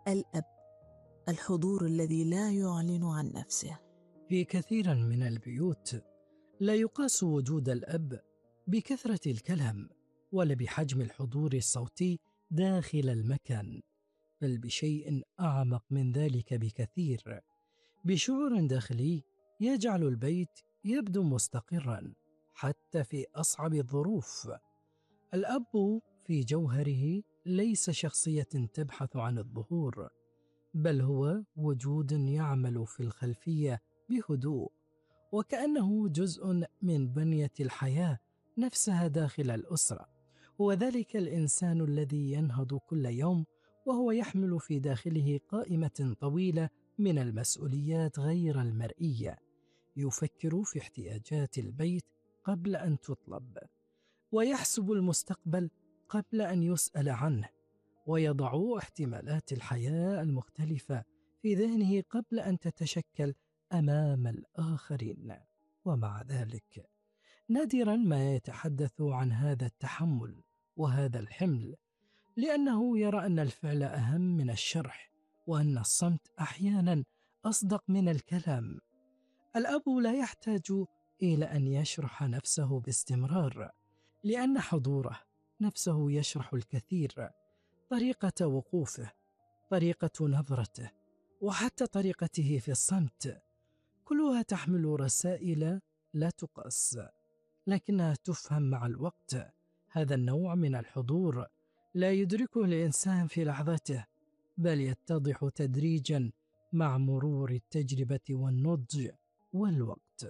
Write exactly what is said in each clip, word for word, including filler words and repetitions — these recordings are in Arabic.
الأب، الحضور الذي لا يعلن عن نفسه. في كثير من البيوت لا يقاس وجود الأب بكثرة الكلام ولا بحجم الحضور الصوتي داخل المكان، بل بشيء أعمق من ذلك بكثير، بشعور داخلي يجعل البيت يبدو مستقرا حتى في أصعب الظروف. الأب في جوهره ليس شخصية تبحث عن الظهور، بل هو وجود يعمل في الخلفية بهدوء، وكأنه جزء من بنية الحياة نفسها داخل الأسرة. هو ذلك الإنسان الذي ينهض كل يوم وهو يحمل في داخله قائمة طويلة من المسؤوليات غير المرئية، يفكر في احتياجات البيت قبل أن تطلب، ويحسب المستقبل قبل أن يسأل عنه، ويضع احتمالات الحياة المختلفة في ذهنه قبل أن تتشكل أمام الآخرين. ومع ذلك نادرا ما يتحدث عن هذا التحمل وهذا الحمل، لأنه يرى أن الفعل أهم من الشرح، وأن الصمت أحيانا أصدق من الكلام. الأب لا يحتاج إلى أن يشرح نفسه باستمرار، لأن حضوره نفسه يشرح الكثير. طريقة وقوفه، طريقة نظرته، وحتى طريقته في الصمت، كلها تحمل رسائل لا تقاس، لكنها تفهم مع الوقت. هذا النوع من الحضور لا يدركه الإنسان في لحظته، بل يتضح تدريجا مع مرور التجربة والنضج والوقت.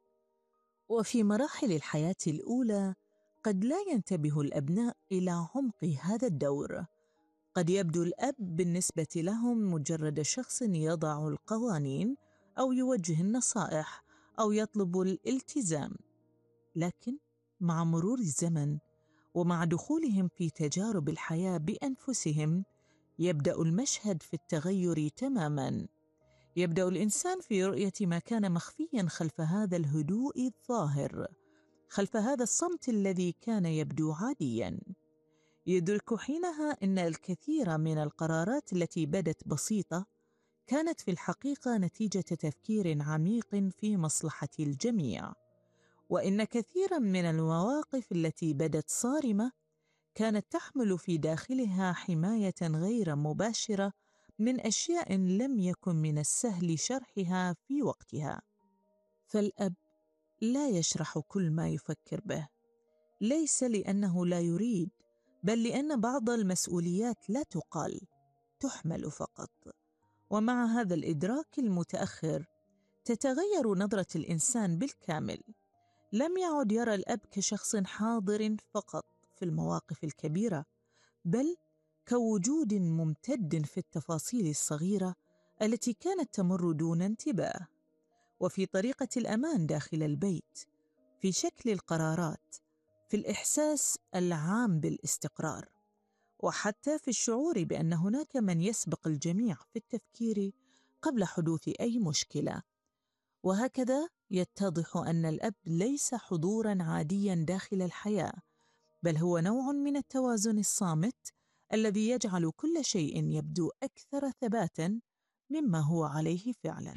وفي مراحل الحياة الأولى قد لا ينتبه الأبناء إلى عمق هذا الدور. قد يبدو الأب بالنسبة لهم مجرد شخص يضع القوانين أو يوجه النصائح أو يطلب الالتزام، لكن مع مرور الزمن ومع دخولهم في تجارب الحياة بأنفسهم يبدأ المشهد في التغير تماماً. يبدأ الإنسان في رؤية ما كان مخفياً خلف هذا الهدوء الظاهر، خلف هذا الصمت الذي كان يبدو عادياً. يدرك حينها أن الكثير من القرارات التي بدت بسيطة كانت في الحقيقة نتيجة تفكير عميق في مصلحة الجميع، وإن كثيراً من المواقف التي بدت صارمة كانت تحمل في داخلها حماية غير مباشرة من أشياء لم يكن من السهل شرحها في وقتها. فالأب لا يشرح كل ما يفكر به، ليس لأنه لا يريد، بل لأن بعض المسؤوليات لا تقال، تحمل فقط. ومع هذا الإدراك المتأخر تتغير نظرة الإنسان بالكامل. لم يعد يرى الأب كشخص حاضر فقط في المواقف الكبيرة، بل كوجود ممتد في التفاصيل الصغيرة التي كانت تمر دون انتباه، وفي طريقة الأمان داخل البيت، في شكل القرارات، في الإحساس العام بالاستقرار، وحتى في الشعور بأن هناك من يسبق الجميع في التفكير قبل حدوث أي مشكلة. وهكذا يتضح أن الأب ليس حضوراً عادياً داخل الحياة، بل هو نوع من التوازن الصامت الذي يجعل كل شيء يبدو أكثر ثباتاً مما هو عليه فعلاً.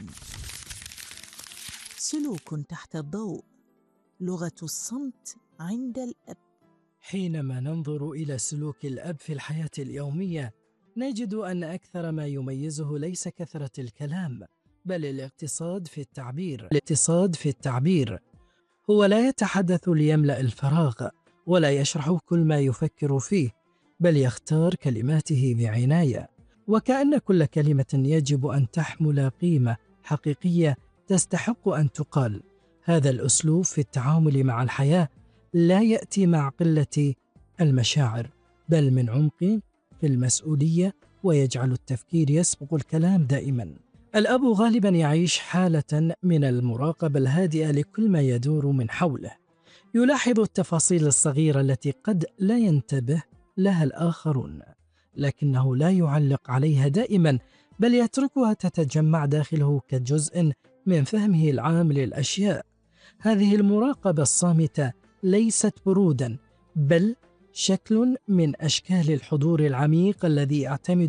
سلوك تحت الضوء، لغة الصمت عند الأب. حينما ننظر إلى سلوك الأب في الحياة اليومية نجد أن أكثر ما يميزه ليس كثرة الكلام، بل الاقتصاد في التعبير. الاقتصاد في التعبير هو لا يتحدث ليملأ الفراغ ولا يشرح كل ما يفكر فيه، بل يختار كلماته بعناية، وكأن كل كلمة يجب أن تحمل قيمة حقيقية تستحق أن تقال. هذا الأسلوب في التعامل مع الحياة لا يأتي مع قلة المشاعر، بل من عمق في المسؤولية، ويجعل التفكير يسبق الكلام دائما. الأب غالبا يعيش حالة من المراقبة الهادئة لكل ما يدور من حوله، يلاحظ التفاصيل الصغيرة التي قد لا ينتبه لها الآخرون، لكنه لا يعلق عليها دائما، بل يتركها تتجمع داخله كجزء من فهمه العام للأشياء. هذه المراقبة الصامتة ليست برودا، بل شكل من أشكال الحضور العميق الذي يعتمد